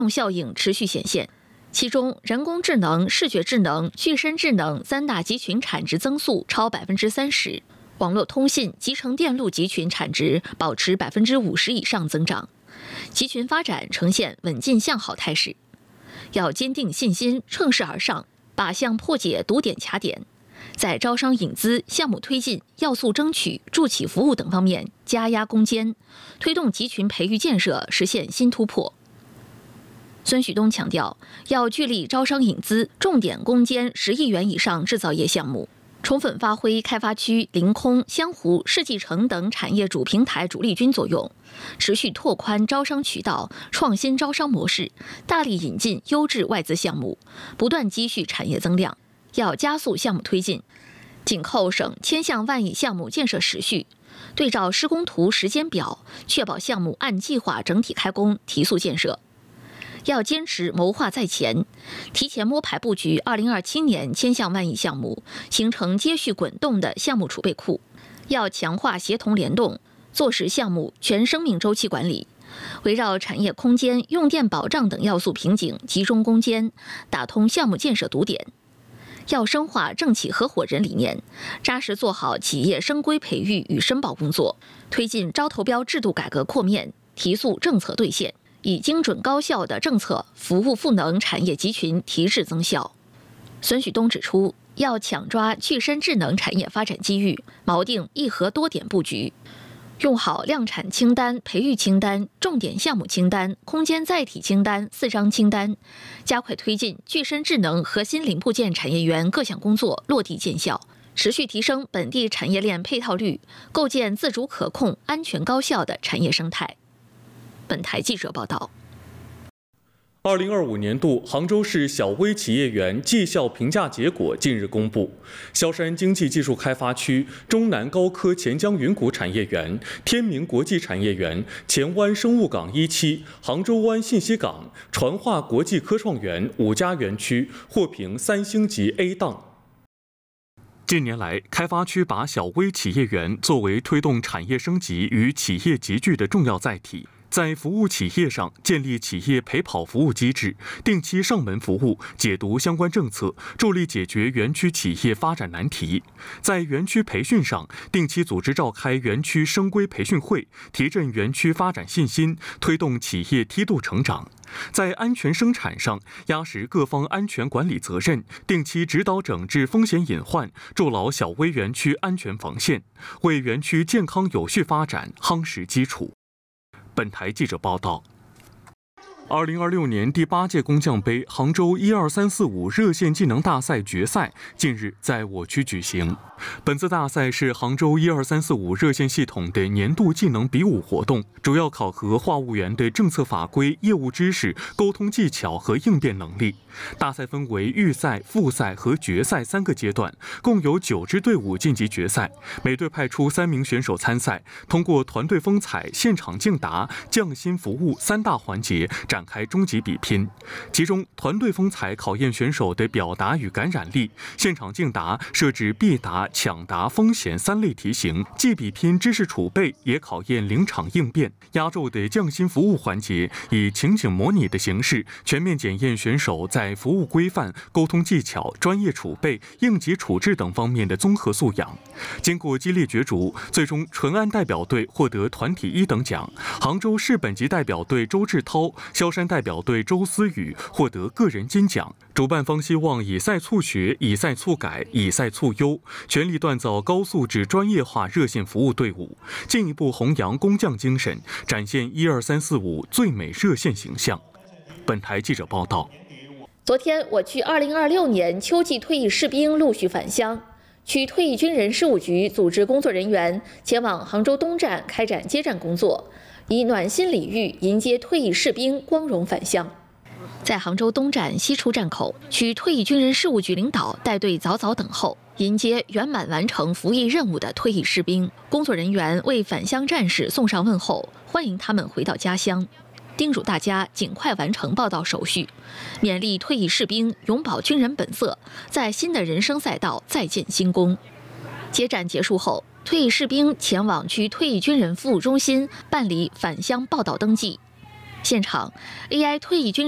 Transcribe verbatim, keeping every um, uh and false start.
用效应持续显现。其中，人工智能、视觉智能、具身智能三大集群产值增速超百分之三十，网络通信、集成电路集群产值保持百分之五十以上增长，集群发展呈现稳进向好态势。要坚定信心，乘势而上，靶向破解堵点卡点，在招商引资、项目推进、要素争取、助企服务等方面加压攻坚，推动集群培育建设实现新突破。孙旭东强调，要聚力招商引资，重点攻坚十亿元以上制造业项目，充分发挥开发区、临空、湘湖、世纪城等产业主平台主力军作用，持续拓宽招商渠道，创新招商模式，大力引进优质外资项目，不断积蓄产业增量。要加速项目推进，紧扣省千项万亿项目建设时序，对照施工图时间表，确保项目按计划整体开工，提速建设。要坚持谋划在前，提前摸排布局二零二七年千项万亿项目，形成接续滚动的项目储备库。要强化协同联动，做实项目全生命周期管理，围绕产业空间、用电保障等要素瓶颈集中攻坚，打通项目建设堵点。要深化政企合伙人理念，扎实做好企业生规培育与申报工作，推进招投标制度改革扩面，提速政策兑现，以精准高效的政策服务赋能产业集群提质增效。孙旭东指出，要抢抓具身智能产业发展机遇，锚定一核多点布局，用好量产清单、培育清单、重点项目清单、空间载体清单四张清单，加快推进具身智能核心零部件产业园各项工作落地见效，持续提升本地产业链配套率，构建自主可控、安全高效的产业生态。本台记者报道。 二零二五年度杭州市小微企业园绩效评价结果近日公布，萧山经济技术开发区、中南高科钱江云谷产业园、天明国际产业园、前湾生物港一期、杭州湾信息港、传化国际科创园五家园区获评三星级 A 档。近年来，开发区把小微企业园作为推动产业升级与企业集聚的重要载体。在服务企业上建立企业陪跑服务机制，定期上门服务，解读相关政策，助力解决园区企业发展难题。在园区培训上，定期组织召开园区生规培训会，提振园区发展信心，推动企业梯度成长。在安全生产上，压实各方安全管理责任，定期指导整治风险隐患，筑牢小微园区安全防线，为园区健康有序发展夯实基础。本台记者报道。二零二六年第八届工匠杯杭州一二三四五热线技能大赛决赛近日在我区举行。本次大赛是杭州一二三四五热线系统的年度技能比武活动，主要考核话务员的政策法规、业务知识、沟通技巧和应变能力。大赛分为预赛、复赛和决赛三个阶段，共有九支队伍晋级决赛，每队派出三名选手参赛，通过团队风采、现场竞答、匠心服务三大环节展开终极比拼。其中，团队风采考验选手的表达与感染力，现场竞答设置必答、抢答、风险三类题型，既比拼知识储备，也考验临场应变。压轴的匠心服务环节以情景模拟的形式，全面检验选手在服务规范、沟通技巧、专业储备、应急处置等方面的综合素养。经过激烈角逐，最终淳安代表队获得团体一等奖，杭州市本级代表队周志涛、萧山代表队周思雨获得个人金奖。主办方希望以赛促学、以赛促改、以赛促优，全力锻造高素质专业化热线服务队伍，进一步弘扬工匠精神，展现一二三四五最美热线形象。本台记者报道。 昨天，我区二零二六年秋季退役士兵陆续返乡，区退役军人事务局组织工作人员前往杭州东站开展接站工作，以暖心礼遇迎接退役士兵光荣返乡。在杭州东站西出站口，区退役军人事务局领导带队早早等候，迎接圆满完成服役任务的退役士兵。工作人员为返乡战士送上问候，欢迎他们回到家乡，叮嘱大家尽快完成报到手续，勉励退役士兵永葆军人本色，在新的人生赛道再建新功。接站结束后，退役士兵前往区退役军人服务中心办理返乡报到登记。现场 A I 退役军